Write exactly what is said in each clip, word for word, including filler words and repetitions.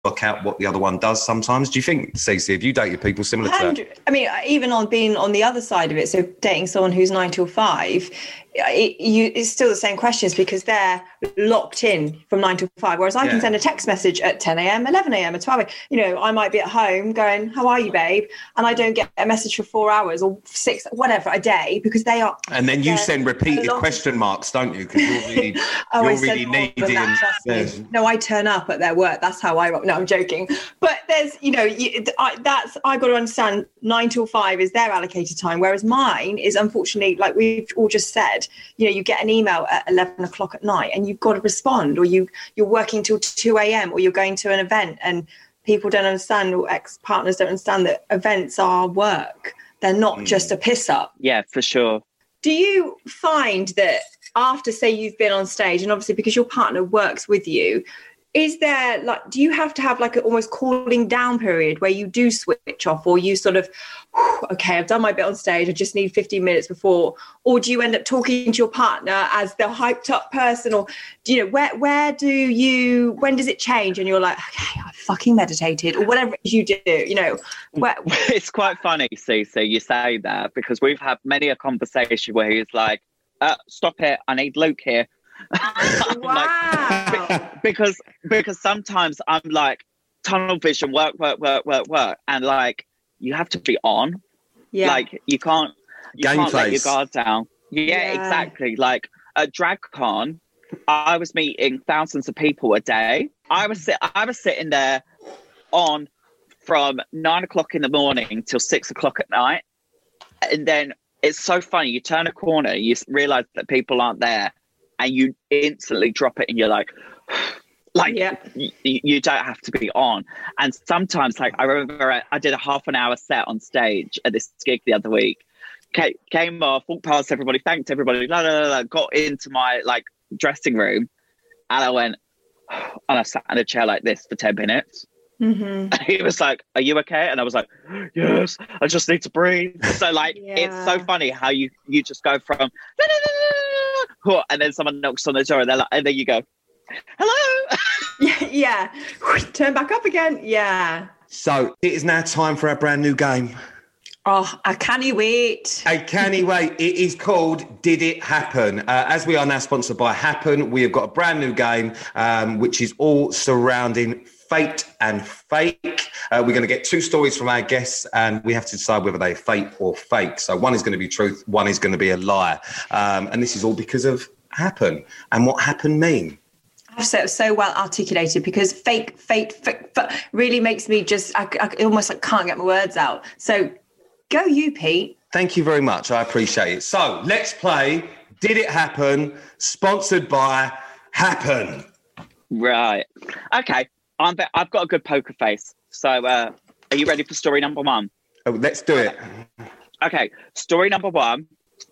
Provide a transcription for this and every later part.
work out what the other one does sometimes. Do you think, Cece, have you dated people similar to that? I mean, even on being on the other side of it, so dating someone who's nine till five, it, you, it's still the same questions because they're locked in from nine till five. Whereas I yeah. can send a text message at ten a.m, eleven a.m, at twelve a.m. You know, I might be at home going, "How are you, babe?" And I don't get a message for four hours or six, whatever, a day because they are. And then you send repeated question marks, don't you? Because you're really, oh, you're really needy. And, yeah. No, I turn up at their work. That's how I. No, I'm joking. But there's, you know, you, I, that's I got to understand. Nine till five is their allocated time, whereas mine is unfortunately, like we've all just said, you know, you get an email at eleven o'clock at night and you've got to respond, or you you're working till two a.m. or you're going to an event, and people don't understand, or ex-partners don't understand that events are work. They're not mm. just a piss up. Yeah, for sure. Do you find that after, say, you've been on stage, and obviously because your partner works with you, is there like, do you have to have like an almost cooling down period where you do switch off, or you sort of, okay, I've done my bit on stage, I just need fifteen minutes before, or do you end up talking to your partner as the hyped up person, or do you know, where, where do you, when does it change and you're like, okay, I fucking meditated, or whatever you do, you know? Where... It's quite funny, Cece, you say that, because we've had many a conversation where he's like, uh, stop it, I need Luke here. Wow. Like, because because sometimes I'm like tunnel vision, work, work, work, work, work, and like you have to be on. Yeah. Like you can't you Game can't face. let your guard down. Yeah, yeah, exactly. Like at DragCon, I was meeting thousands of people a day. I was sit- I was sitting there on from nine o'clock in the morning till six o'clock at night, and then it's so funny. You turn a corner, you realise that people aren't there. And you instantly drop it and you're like, like, yeah. you, you don't have to be on. And sometimes, like, I remember I, I did a half an hour set on stage at this gig the other week. Came, came off, walked past everybody, thanked everybody, la, la, la, la, got into my, like, dressing room. And I went, and I sat in a chair like this for ten minutes. Mm-hmm. And he was like, are you okay? And I was like, yes, I just need to breathe. So, like, yeah. It's so funny how you, you just go from... and then someone knocks on the door and they're like, and then you go, hello. yeah, yeah. Turn back up again. Yeah. So it is now time for our brand new game. Oh, I can't wait. I can't wait. It is called Did It Happen? Uh, as we are now sponsored by Happen, we have got a brand new game, um, which is all surrounding fate and fake. Uh, we're going to get two stories from our guests and we have to decide whether they're fake or fake. So one is going to be truth, one is going to be a lie. Um, and this is all because of Happen. And what Happen mean? I've said it was so well articulated, because fake, fate, fake, f- really makes me just, I, I almost like can't get my words out. So go you, Pete. Thank you very much. I appreciate it. So let's play Did It Happen? Sponsored by Happen. Right. Okay. I'm be- I've got a good poker face. So uh, are you ready for story number one? Oh, let's do it. Okay. Story number one.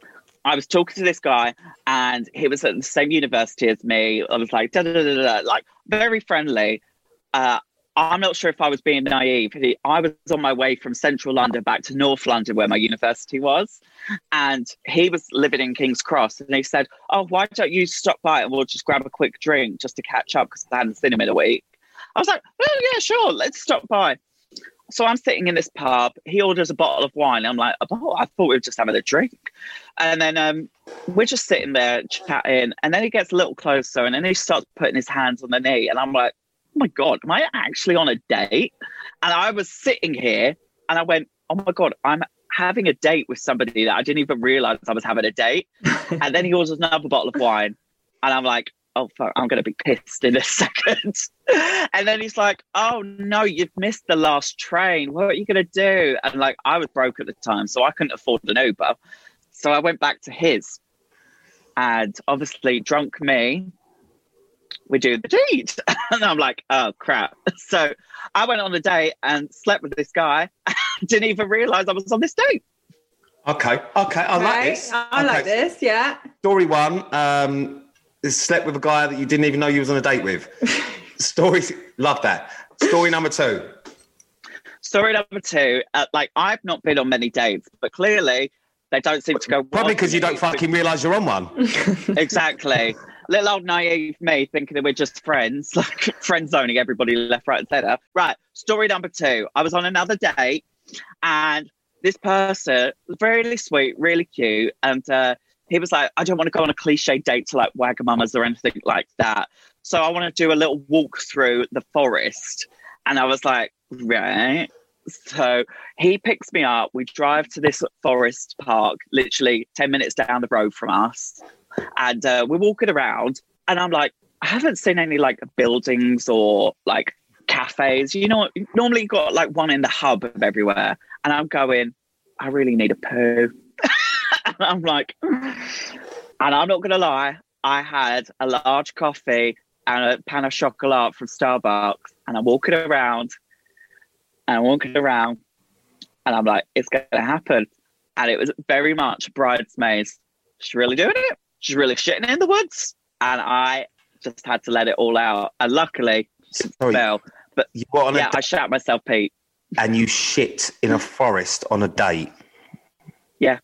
I was talking to this guy and he was at the same university as me. I was like, da, da, da, da, da, like very friendly. Uh, I'm not sure if I was being naive. I was on my way from central London back to North London where my university was. And he was living in King's Cross. And he said, oh, why don't you stop by and we'll just grab a quick drink just to catch up, because I hadn't seen him in a week. I was like, oh, yeah, sure, let's stop by. So I'm sitting in this pub. He orders a bottle of wine. I'm like, oh, I thought we were just having a drink. And then um, we're just sitting there chatting. And then he gets a little closer and then he starts putting his hands on the knee. And I'm like, oh, my God, am I actually on a date? And I was sitting here and I went, oh, my God, I'm having a date with somebody that I didn't even realise I was having a date. And then he orders another bottle of wine. And I'm like, oh, fuck, I'm going to be pissed in a second. And then he's like, oh, no, you've missed the last train. What are you going to do? And like, I was broke at the time, so I couldn't afford an Uber. So I went back to his. And obviously, drunk me, we do the deed. And I'm like, oh, crap. So I went on a date and slept with this guy. Didn't even realise I was on this date. Okay, okay, I like okay. this. I okay. like this, yeah. Story one, um, slept with a guy that you didn't even know you was on a date with. Story, love that. Story number two. Story number two, uh, like I've not been on many dates, but clearly they don't seem to go well. Probably because you don't fucking realise you're on one. Exactly. little old naive me thinking that we're just friends, like friend zoning everybody left, right, and centre. Right. Story number two. I was on another date, and this person was really sweet, really cute, and uh, he was like, I don't want to go on a cliche date to like Wagamamas or anything like that. So I want to do a little walk through the forest. And I was like, right. So he picks me up. We drive to this forest park, literally ten minutes down the road from us. And uh, we're walking around. And I'm like, I haven't seen any like buildings or like cafes. You know, normally you've got like one in the hub of everywhere. And I'm going, I really need a poo. And I'm like, and I'm not going to lie, I had a large coffee and a pan of chocolate from Starbucks, and I'm walking around, and I'm walking around, and I'm like, it's going to happen. And it was very much bridesmaids. She's really doing it. She's really shitting in the woods. And I just had to let it all out. And luckily, it Sorry, fell. But you were on a yeah, date I shat myself, Pete. and you shit in a forest on a date. Yeah.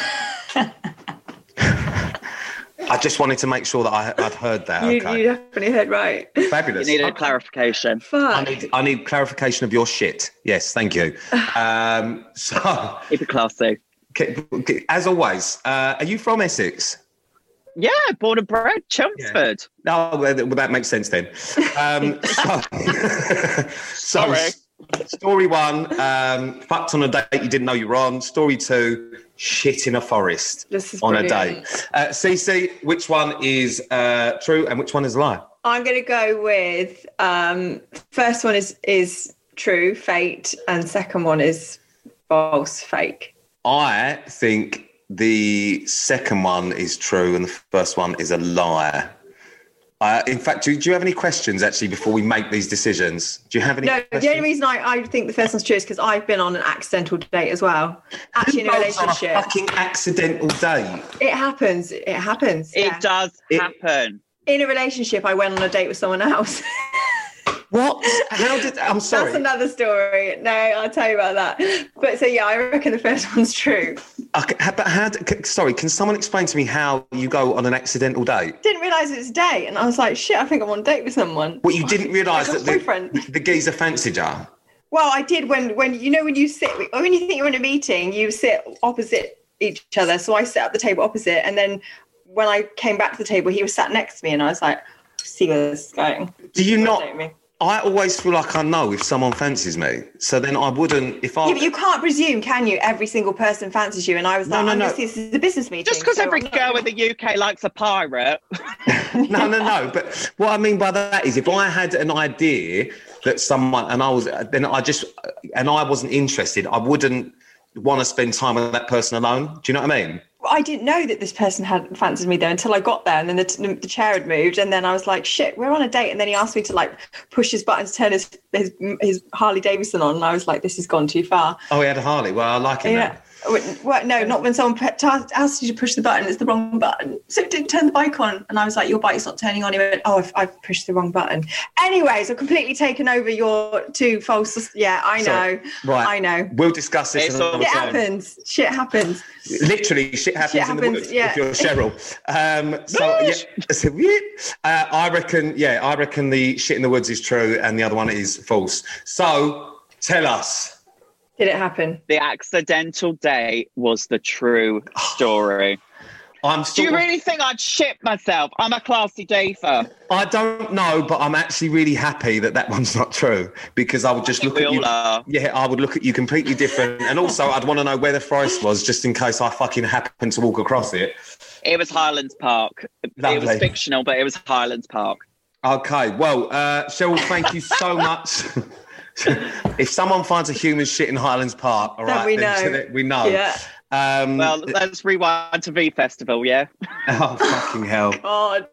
I just wanted to make sure that I, I'd heard that. You, Okay. you definitely heard right. Fabulous. You needed a Okay. clarification. Fuck. I need, I need clarification of your shit. Yes, thank you. Um, so, Keep it classy. as always, uh, are you from Essex? Yeah, born and bred, Chelmsford. No, well, well, that makes sense then. Um, so, so Sorry. story one, um, fucked on a date you didn't know you were on. Story two, shit in a forest This is on a brilliant. date. Uh, Cece, which one is uh, true and which one is a lie? I'm going to go with um, first one is is true, fate, and second one is false, fake. I think the second one is true and the first one is a lie. Uh, in fact, do, do you have any questions actually before we make these decisions? Do you have any No, questions? the only reason I, I think the first one's true is because I've been on an accidental date as well. Actually, in a Who goes on relationship. a fucking accidental date. It happens. It happens. It yeah. does It- happen. In a relationship, I went on a date with someone else. What? How did... I'm sorry. That's another story. No, I'll tell you about that. But so, yeah, I reckon the first one's true. Okay, how- but how? c- Sorry, can someone explain to me how you go on an accidental date? Didn't realise it was a date. And I was like, shit, I think I'm on a date with someone. What, you didn't realise Like a that the, boyfriend. the geezer fancied you? Well, I did when, when you know, when you sit, when you think you're in a meeting, you sit opposite each other. So I sat at the table opposite. And then when I came back to the table, he was sat next to me. And I was like, see where this is going. Do you not... Date me. I always feel like I know if someone fancies me. So then I wouldn't... If I... Yeah, but you can't presume, can you? Every single person fancies you. And I was No, like, no, I'm no. just, this is a business meeting. Just because so every I'm not- girl in the U K likes a pirate. no, no, no. But what I mean by that is if I had an idea that someone... And I was... Then I just... And I wasn't interested, I wouldn't want to spend time with that person alone. Do you know what I mean? I didn't know that this person had fancied me there until I got there, and then the, the chair had moved, and then I was like, "Shit, we're on a date." And then he asked me to like push his buttons, turn his his, his Harley Davidson on, and I was like, "This has gone too far." Oh, he had a Harley. Well, I like him Yeah. Well, no, not when someone pe- t- asked you to push the button. It's the wrong button, so it didn't turn the bike on. And I was like, "Your bike's not turning on." He went, "Oh, I've, I've pushed the wrong button." Anyways, I've completely taken over your two false. Yeah, I know. Sorry. Right. I know. We'll discuss this It's another all- It time. happens. Shit happens. Literally, shit happens Shit in the happens, woods yeah. if you're Cheryl. Um, so, yeah, so, yeah, uh, I reckon, yeah, I reckon the shit in the woods is true and the other one is false. So, tell us. Did it happen? The accidental date was the true story. I'm Do sort you of- really think I'd shit myself? I'm a classy dafer. I don't know, but I'm actually really happy that that one's not true because I would just I think look at we you. all are. Yeah, I would look at you completely different, and also I'd want to know where the forest was just in case I fucking happened to walk across it. It was Highlands Park. It Lovely. was fictional, but it was Highlands Park. Okay, well, uh, Cheryl, thank you so much. If someone finds a human shit in Highlands Park, all Then right, we then know. we know. Yeah. Um, Well, let's rewind to V Festival, yeah? oh, fucking hell. God.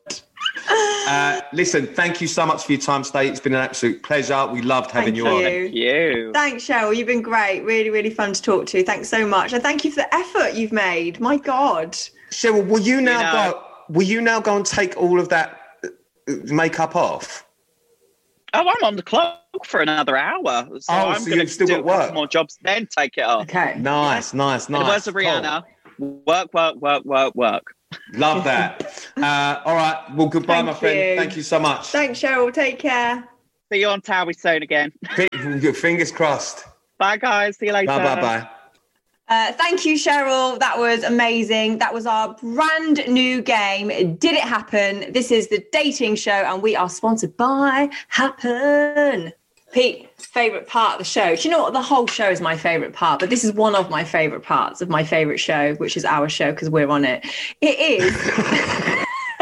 Uh, listen, thank you so much for your time today. It's been an absolute pleasure. We loved having Thank you on. you. Thank you. Thanks, Cheryl. You've been great. Really, really fun to talk to. Thanks so much. And thank you for the effort you've made. My God. Cheryl, will you now know- go? Will you now go and take all of that uh, makeup off? Oh, I'm on the clock for another hour. So Oh, I'm so going you've still to do got a couple work. more jobs, then take it off. Okay. Nice, nice, In the nice. words of Cool. Rihanna, work, work, work, work, work. Love that. Uh, all right. Well, goodbye, Thank my friend. you. Thank you so much. Thanks, Cheryl. Take care. See you on Towie soon again. Fingers crossed. Bye, guys. See you later. Bye, bye, bye. Uh, thank you, Cheryl. That was amazing. That was our brand new game. Did it happen? This is the dating show, and we are sponsored by Happen. Pete, favourite part of the show? Do you know what? The whole show is my favourite part, but this is one of my favourite parts of my favourite show, which is our show because we're on it. It is...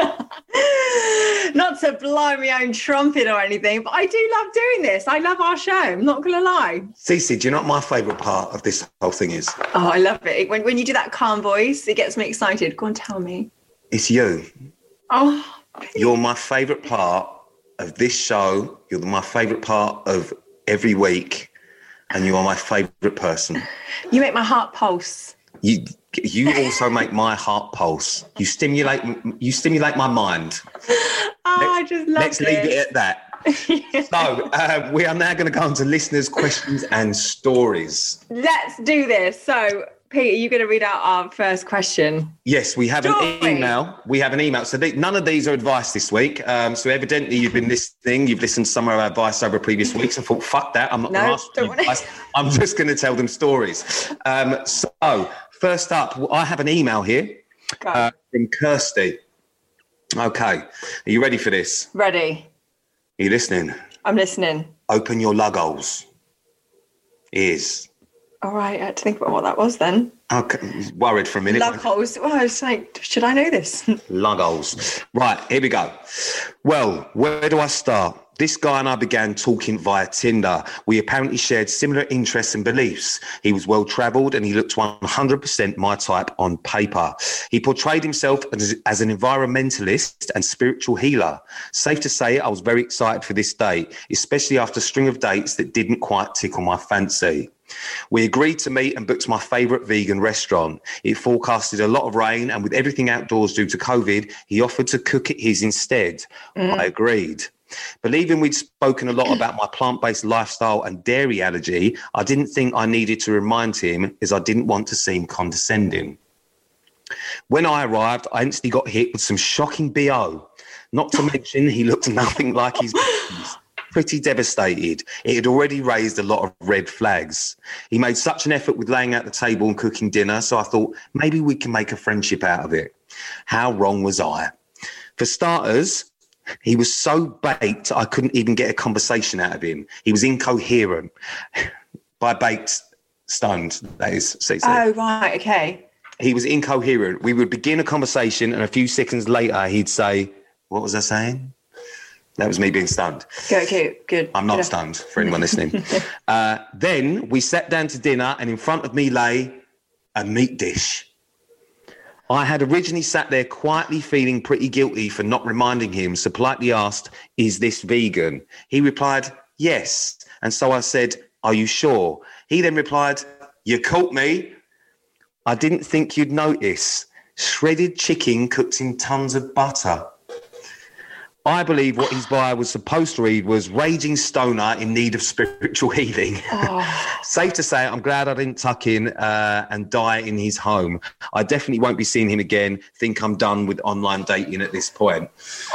Not to blow my own trumpet or anything, but I do love doing this. I love our show. I'm not going to lie. Cece, do you know what my favourite part of this whole thing is? Oh, I love it. When, when you do that calm voice, it gets me excited. Go on, tell me. It's you. Oh, You're my favourite part of this show. You're my favourite part of every week. And you are my favourite person. You make my heart pulse. You you also make my heart pulse. You stimulate you stimulate my mind. Oh, I just love Let's it. leave it at that. Yeah. So uh, we are now going to go on to listeners' questions and stories. Let's do this. So, Pete, are you going to read out our first question? Yes, we have Joy. an email. We have an email. So they, none of these are advice this week. Um, so evidently you've been listening. You've listened to some of our advice over previous weeks and thought, fuck that. I'm not No, going to ask don't you wanna- advice. I'm just going to tell them stories. Um, so first up, I have an email here Go. uh, from Kirsty. Okay. Are you ready for this? Ready. Are you listening? I'm listening. Open your lug holes. Ears. All right, I had to think about what that was then. Okay. Worried for a minute. Lug holes. Well, I was like, should I know this? Lug holes. Right, here we go. Well, where do I start? This guy and I began talking via Tinder. We apparently shared similar interests and beliefs. He was well-travelled and he looked one hundred percent my type on paper. He portrayed himself as, as an environmentalist and spiritual healer. Safe to say, I was very excited for this date, especially after a string of dates that didn't quite tickle my fancy. We agreed to meet and booked my favourite vegan restaurant. It forecasted a lot of rain, and with everything outdoors due to COVID, he offered to cook it his instead. Mm. I agreed. Believing we'd spoken a lot about my plant-based lifestyle and dairy allergy, I didn't think I needed to remind him, as I didn't want to seem condescending. When I arrived, I instantly got hit with some shocking B O. Not to mention, he looked nothing like his business. Pretty devastated. It had already raised a lot of red flags. He made such an effort with laying out the table and cooking dinner, so I thought maybe we can make a friendship out of it. How wrong was I? For starters, he was so baked I couldn't even get a conversation out of him. He was incoherent. By baked, stoned, that is. C C. Oh, right, okay. He was incoherent. We would begin a conversation and a few seconds later he'd say, what was I saying? That was me being stunned. Good, okay, good. I'm not good. stunned, for anyone listening. uh, then we sat down to dinner and in front of me lay a meat dish. I had originally sat there quietly feeling pretty guilty for not reminding him, so politely asked, is this vegan? He replied, yes. And so I said, are you sure? He then replied, you caught me. I didn't think you'd notice. Shredded chicken cooked in tons of butter. I believe what his bio was supposed to read was raging stoner in need of spiritual healing. Oh. Safe to say, I'm glad I didn't tuck in uh, and die in his home. I definitely won't be seeing him again. Think I'm done with online dating at this point.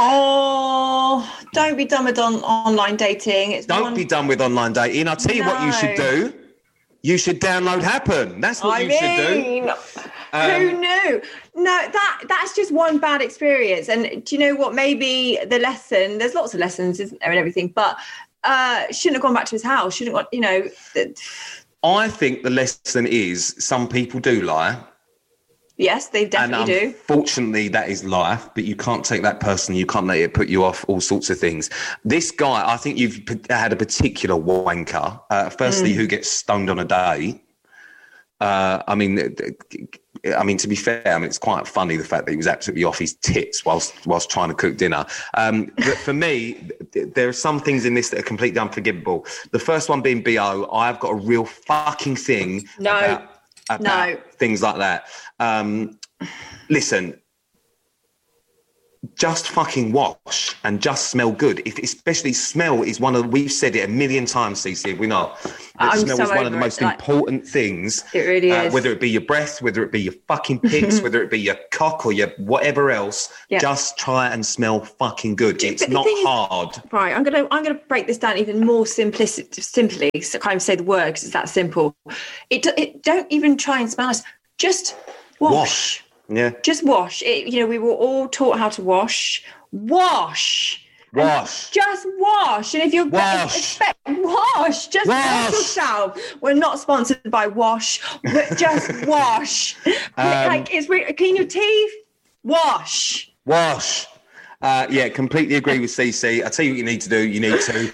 Oh, don't be done with on- online dating. It's don't one... be done with online dating. I'll tell you no. what you should do. You should download Happen. That's what I you mean, should do. Um, who knew? No, that that's just one bad experience. And do you know what? Maybe the lesson, there's lots of lessons, isn't there, and everything, but uh, shouldn't have gone back to his house. Shouldn't have, you know. The... I think the lesson is some people do lie. Yes, they definitely and do. Unfortunately, that is life, but you can't take that person. You can't let it put you off all sorts of things. This guy, I think you've had a particular wanker. Uh, firstly, mm. who gets stoned on a day. Uh, I mean, I mean, to be fair, I mean, it's quite funny the fact that he was absolutely off his tits whilst whilst trying to cook dinner. Um, but for me, there are some things in this that are completely unforgivable. The first one being B O. I've got a real fucking thing no. about, about no. things like that. Um, listen, just fucking wash and just smell good. If especially smell is one of, we've said it a million times, Cece, we know. That I'm smell so is one of over the it, most like- important things. It really uh, is. Whether it be your breath, whether it be your fucking pics, whether it be your cock or your whatever else, Yeah. just try and smell fucking good. It's but the not thing is- hard. Right, I'm gonna I'm gonna break this down even more simplicity, simply. So I can't even say the word because it's that simple. It do- it don't even try and smell nice. Just wash. Wash. Yeah. Just wash. It, you know, we were all taught how to wash. Wash. And Wash. just wash. And if you're Wash. expect wash, just wash. Wash. yourself. We're not sponsored by Wash, but just wash. Um, like it's re- clean your teeth. Wash. Wash. Uh, yeah, completely agree with C C. I tell you what you need to do. You need to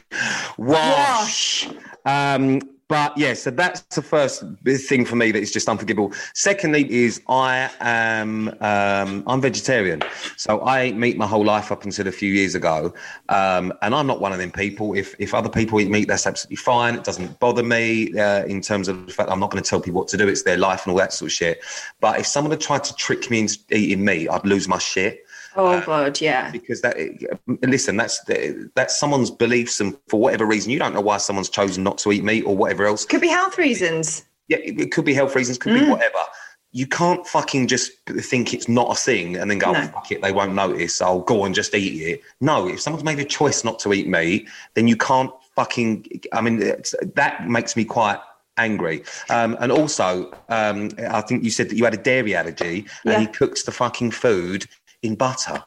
wash. Wash. Um, but yeah, so that's the first big thing for me that is just unforgivable. Secondly, is I am um, I'm vegetarian, so I ate meat my whole life up until a few years ago, um, and I'm not one of them people. If if other people eat meat, that's absolutely fine. It doesn't bother me uh, in terms of the fact I'm not going to tell people what to do. It's their life and all that sort of shit. But if someone had tried to trick me into eating meat, I'd lose my shit. Oh God, yeah. Because that, listen, that's that's someone's beliefs, and for whatever reason, you don't know why someone's chosen not to eat meat or whatever else. Could be health reasons. Yeah, it, it could be health reasons, could Mm. be whatever. You can't fucking just think it's not a thing and then go, No. oh, fuck it, they won't notice. I'll go and just eat it. No, if someone's made a choice not to eat meat, then you can't fucking. I mean, it's, that makes me quite angry. Um, and also, um, I think you said that you had a dairy allergy, and Yeah. he cooks the fucking food in butter.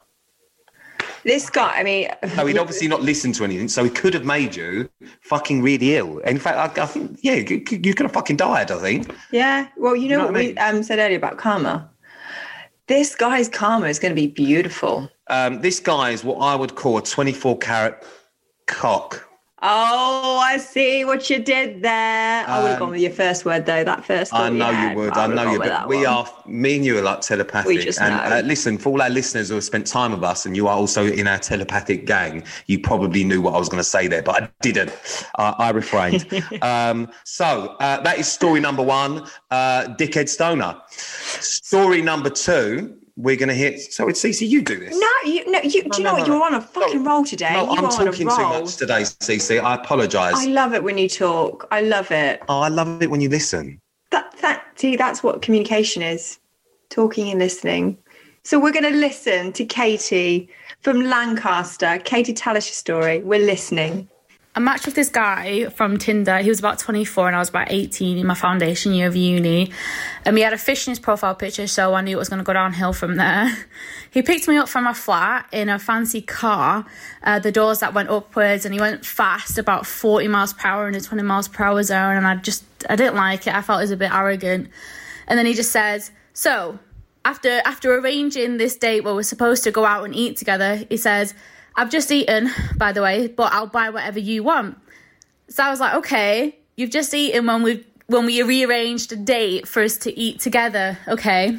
This guy, I mean, No, he'd obviously not listened to anything, so he could have made you fucking really ill. In fact, I, I think, yeah, you, you could have fucking died, I think. yeah. Well, you know, You know what, what I we mean? um, said earlier about karma. This guy's karma is going to be beautiful. Um, this guy is what I would call a twenty-four carat cock. Oh, I see what you did there. I would have Um, gone with your first word, though. That first I thought know had, you would. I I would've know gone you. with But that we one. are, me and you are like telepathic. We just and know. uh, listen, for all our listeners who have spent time with us, and you are also in our telepathic gang, you probably knew what I was going to say there, but I didn't. Uh, I refrained. um, so uh, that is story number one, uh, Dickhead Stoner. Story number two, we're going to hit. So it's Cece, you do this. No, you, no, you, do you no, know no, what? no. You're on a fucking roll today. No, you I'm are on a talking too roll. much today, Cece. I apologise. I love it when you talk. I love it. Oh, I love it when you listen. That, that, see, that's what communication is. Talking and listening. So we're going to listen to Katie from Lancaster. Katie, tell us your story. We're listening. I matched with this guy from Tinder. He was about twenty-four and I was about eighteen in my foundation year of uni. And he had a fish in his profile picture, so I knew it was going to go downhill from there. He picked me up from my flat in a fancy car, uh, the doors that went upwards, and he went fast, about forty miles per hour in a twenty miles per hour zone. And I just, I didn't like it. I felt it was a bit arrogant. And then he just says, so after after arranging this date where we're supposed to go out and eat together, he says, I've just eaten, by the way, but I'll buy whatever you want. So I was like, okay, you've just eaten when we when we rearranged a date for us to eat together, okay.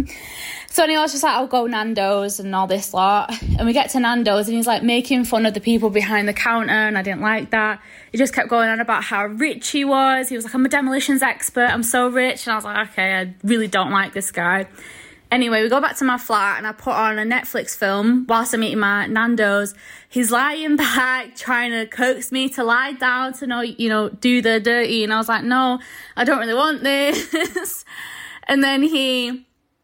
So anyway, I was just like, I'll go Nando's and all this lot. And we get to Nando's and he's like making fun of the people behind the counter, and I didn't like that. He just kept going on about how rich he was. He was like, I'm a demolitions expert, I'm so rich. And I was like, okay, I really don't like this guy. Anyway, we go back to my flat and I put on a Netflix film whilst I'm eating my Nando's. He's lying back, trying to coax me to lie down to know, you know, do the dirty. And I was like, no, I don't really want this. And then he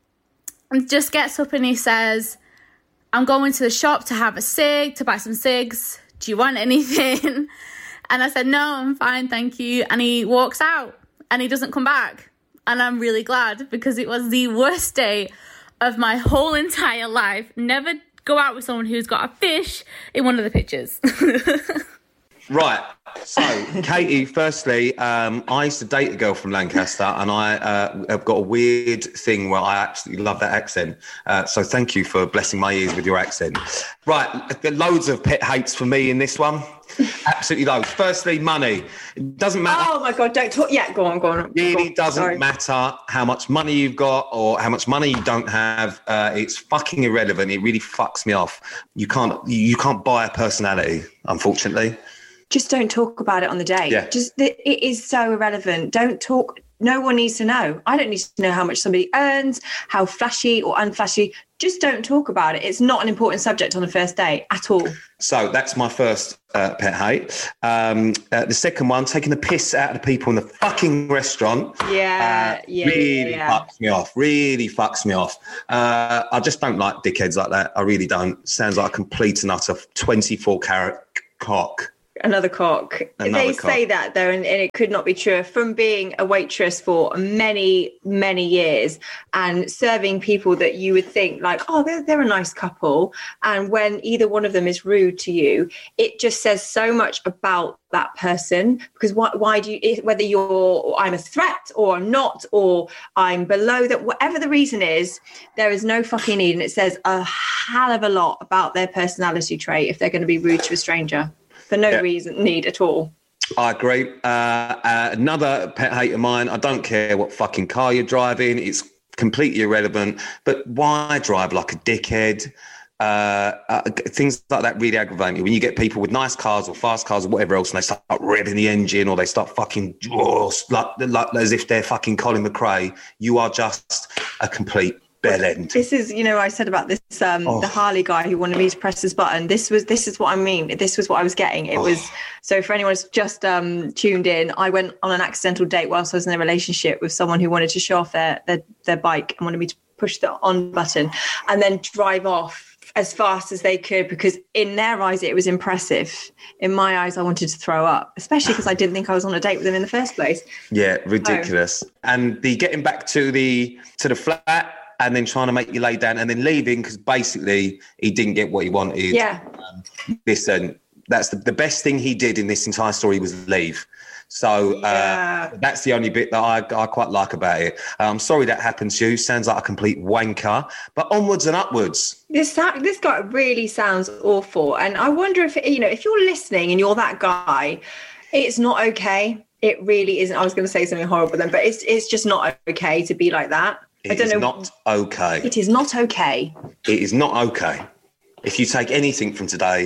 just gets up and he says, I'm going to the shop to have a cig, to buy some cigs. Do you want anything? And I said, no, I'm fine, thank you. And he walks out and he doesn't come back. And I'm really glad, because it was the worst day of my whole entire life. Never go out with someone who's got a fish in one of the pictures. Right. So, Katie, firstly, um, I used to date a girl from Lancaster, and I uh, have got a weird thing where I absolutely love that accent. Uh, so thank you for blessing my ears with your accent. Right. There are loads of pet hates for me in this one. Absolutely loads. Firstly, money. It doesn't matter. Oh, my God, don't talk. Yeah, go on, go on. It really Go on. doesn't Sorry. matter how much money you've got or how much money you don't have. Uh, it's fucking irrelevant. It really fucks me off. You can't you can't buy a personality, unfortunately. Just don't talk about it on the date. Yeah. Just it is so irrelevant. Don't talk. No one needs to know. I don't need to know how much somebody earns, how flashy or unflashy. Just don't talk about it. It's not an important subject on the first date at all. So that's my first uh, pet hate. Um, uh, the second one, taking the piss out of the people in the fucking restaurant. Yeah, uh, yeah, really yeah, yeah. fucks me off. Really fucks me off. Uh, I just don't like dickheads like that. I really don't. Sounds like a complete and utter twenty-four carat cock. Another cock. Another they cock. say that though, and, and it could not be true. From being a waitress for many, many years and serving people that you would think like, oh, they're, they're a nice couple. And when either one of them is rude to you, it just says so much about that person. Because why, why do you, whether you're, I'm a threat or I'm not, or I'm below that, whatever the reason is, there is no fucking need. And it says a hell of a lot about their personality trait if they're going to be rude to a stranger. For no Yeah. reason, need at all. I agree. Uh, uh, another pet hate of mine, I don't care what fucking car you're driving. It's completely irrelevant. But why drive like a dickhead? Uh, uh, things like that really aggravate me. When you get people with nice cars or fast cars or whatever else and they start revving the engine or they start fucking oh, like, like as if they're fucking Colin McRae, you are just a complete bell end. This is, you know, I said about this, um, Oh. the Harley guy who wanted me to press his button. This was, this is what I mean. This was what I was getting. It Oh. was, so for anyone who's just um, tuned in, I went on an accidental date whilst I was in a relationship with someone who wanted to show off their, their, their bike and wanted me to push the on button and then drive off as fast as they could, because in their eyes, it was impressive. In my eyes, I wanted to throw up, especially because I didn't think I was on a date with him in the first place. Yeah, ridiculous. And the getting back to the to the flat and then trying to make you lay down and then leaving because basically he didn't get what he wanted. Yeah. Um, listen, that's the, the best thing he did in this entire story was leave. So Yeah. uh, that's the only bit that I, I quite like about it. Uh, I'm sorry that happened to you. Sounds like a complete wanker, but onwards and upwards. This this guy really sounds awful, and I wonder if you know if you're listening and you're that guy, it's not okay. It really isn't. I was going to say something horrible then, but it's it's just not okay to be like that. I It don't is know. not okay. It is not okay. It is not okay. If you take anything from today,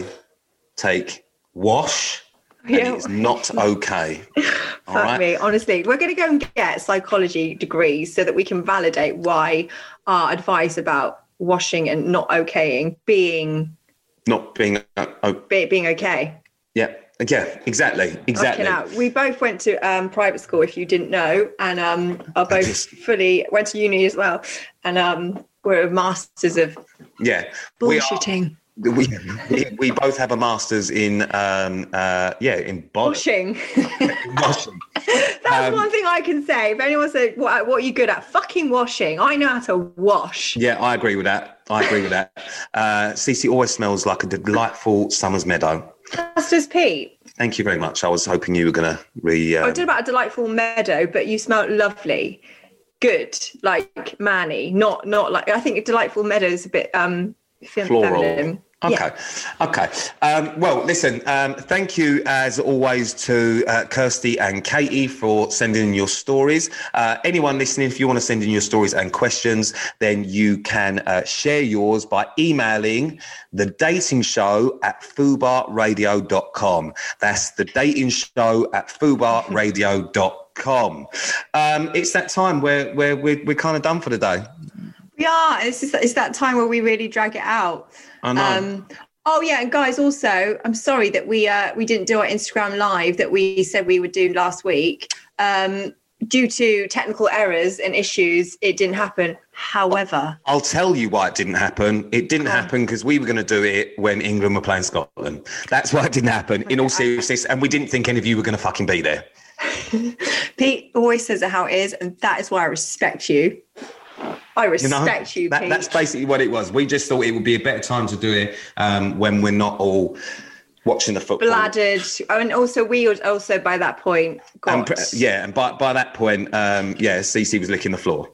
take wash. And Yeah. it's not okay. All Fuck right. me, honestly. We're going to go and get psychology degrees so that we can validate why our advice about washing and not okaying being Not being. Uh, oh, be, being okay. yeah. Yeah. Exactly. Exactly. Fucking hell. We both went to um, private school, if you didn't know, and um, are both just- fully went to uni as well, and um, we're masters of Yeah. We are- bullshitting. We, we we both have a master's in um uh yeah in body Washing. washing. That's Um, one thing I can say. If anyone says, what, what are you good at? Fucking washing. I know how to wash. Yeah, I agree with that. I agree with that. Uh, Cece always smells like a delightful summer's meadow. That's just Pete. Thank you very much. I was hoping you were going to re. I Um, did about a delightful meadow, but you smelled lovely. Good. Like manny. Not, not like, I think a delightful meadow is a bit um, fem- Floral. feminine. Okay. Yeah. Okay. Um, well, listen, um, thank you as always to uh, Kirsty and Katie for sending in your stories. Uh, anyone listening, if you want to send in your stories and questions, then you can uh, share yours by emailing the dating show at fubar radio dot com. That's the dating show at fubar radio dot com. Um, it's that time where, where we're, we're kind of done for the day. We are. It's, just, it's that time where we really drag it out. I know. Um, oh yeah, and guys, also, I'm sorry that we uh, we didn't do our Instagram live that we said we would do last week. Um, due to technical errors and issues, it didn't happen. However, I'll tell you why it didn't happen. It didn't Oh. happen because we were going to do it when England were playing Scotland. That's why it didn't happen, in all seriousness. And we didn't think any of you were going to fucking be there. Pete always says it how it is, and that is why I respect you. I You know, respect you, that, Pete. that's basically what it was. We just thought it would be a better time to do it um, when we're not all watching the football. Bladdered, oh, and also we would also by that point got And, pr- yeah, and by, by that point, um, yeah, Cece was licking the floor.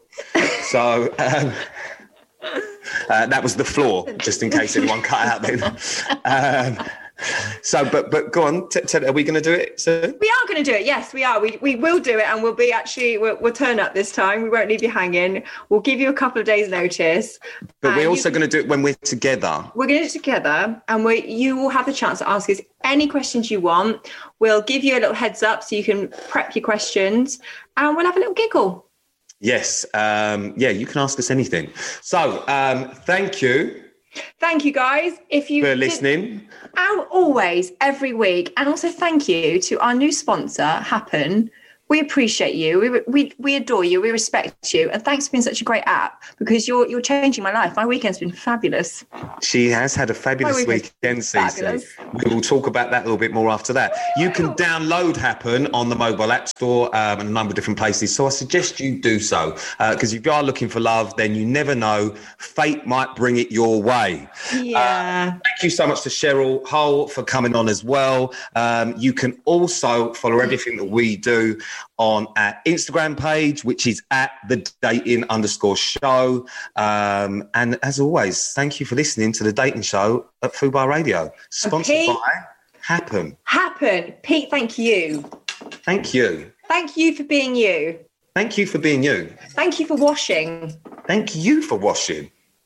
So um, uh, that was the floor, just in case anyone cut out then. Um, So, but but go on. T- t- are we going to do it soon? We are going to do it. Yes, we are. We we will do it, and we'll be actually we'll, we'll turn up this time. We won't leave you hanging. We'll give you a couple of days' notice. But we're also going to do it when we're together. We're going to do it together, and we you will have the chance to ask us any questions you want. We'll give you a little heads up so you can prep your questions, and we'll have a little giggle. Yes. Um, yeah, you can ask us anything. So, um, thank you. Thank you, guys. If you for listening. And always, every week. And also thank you to our new sponsor, Happen. We appreciate you. We, we we adore you. We respect you. And thanks for being such a great app, because you're you're changing my life. My weekend's been fabulous. She has had a fabulous weekend, Cece. We will talk about that a little bit more after that. You can download Happen on the mobile app store um, and a number of different places. So I suggest you do so, because uh, if you are looking for love, then you never know. Fate might bring it your way. Yeah. Uh, thank you so much to Cheryl Hull for coming on as well. Um, you can also follow everything that we do on our Instagram page, which is at the dating underscore show. Um, and as always, thank you for listening to the Dating Show at Fubar Radio, sponsored Pete, by Happen. Happen. Pete, thank you. Thank you. Thank you for being you. Thank you for being you. Thank you for washing. Thank you for washing.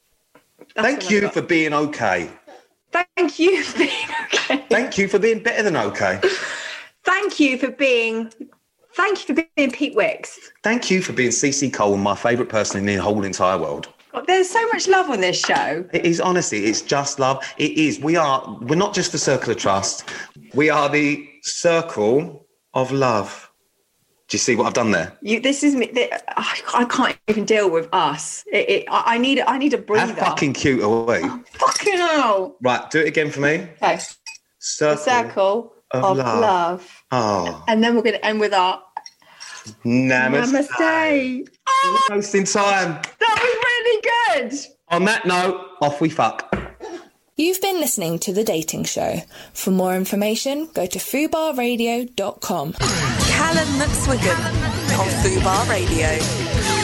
That's Thank you for being okay. Thank you for being okay. Thank you for being better than okay. Thank you for being... Thank you for being Pete Wicks. Thank you for being Cece Cole, my favourite person in the whole entire world. There's so much love on this show. It is, honestly, it's just love. It is. We are, we're not just the circle of trust. We are the circle of love. Do you see what I've done there? You, this is me. I, I can't even deal with us. It, it, I need, I need a breather. How fucking cute are we? Oh, fucking hell. Right, do it again for me. Okay. Circle, the circle of, of love. love. Oh. And then we're going to end with our Namaste. Namaste. Oh, almost in time. That was really good. On that note, off we fuck. You've been listening to The Dating Show. For more information, go to fubar radio dot com. Callum McSwiggan on Fubar Radio.